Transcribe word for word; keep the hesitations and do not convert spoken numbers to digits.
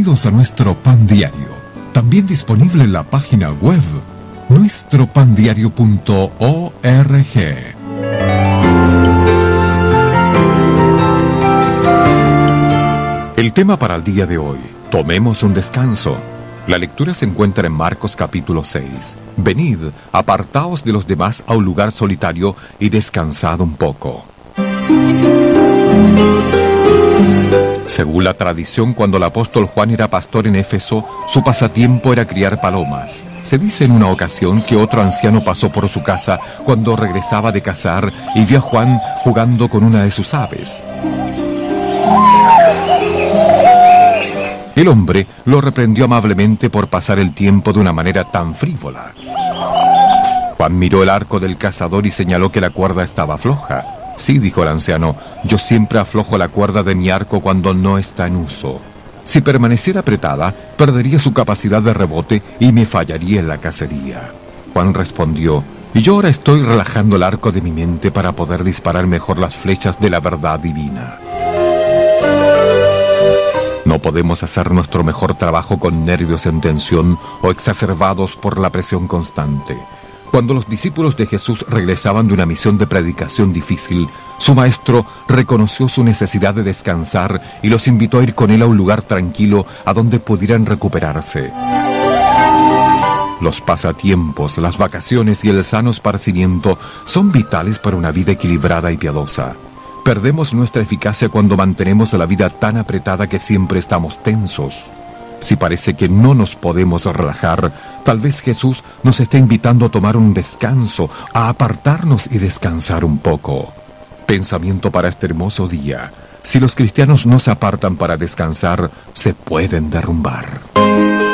Bienvenidos a nuestro Pan Diario, también disponible en la página web nuestro pan diario punto org. El tema para el día de hoy: tomemos un descanso. La lectura se encuentra en Marcos capítulo seis. Venid, apartaos de los demás a un lugar solitario y descansad un poco. Según la tradición, cuando el apóstol Juan era pastor en Éfeso, su pasatiempo era criar palomas. Se dice en una ocasión que otro anciano pasó por su casa cuando regresaba de cazar y vio a Juan jugando con una de sus aves. El hombre lo reprendió amablemente por pasar el tiempo de una manera tan frívola. Juan miró el arco del cazador y señaló que la cuerda estaba floja. Sí, dijo el anciano, yo siempre aflojo la cuerda de mi arco cuando no está en uso. Si permaneciera apretada, perdería su capacidad de rebote y me fallaría en la cacería. Juan respondió, y yo ahora estoy relajando el arco de mi mente para poder disparar mejor las flechas de la verdad divina. No podemos hacer nuestro mejor trabajo con nervios en tensión o exacerbados por la presión constante. Cuando los discípulos de Jesús regresaban de una misión de predicación difícil, su maestro reconoció su necesidad de descansar y los invitó a ir con él a un lugar tranquilo a donde pudieran recuperarse. Los pasatiempos, las vacaciones y el sano esparcimiento son vitales para una vida equilibrada y piadosa. Perdemos nuestra eficacia cuando mantenemos la vida tan apretada que siempre estamos tensos. Si parece que no nos podemos relajar, tal vez Jesús nos esté invitando a tomar un descanso, a apartarnos y descansar un poco. Pensamiento para este hermoso día: si los cristianos no se apartan para descansar, se pueden derrumbar.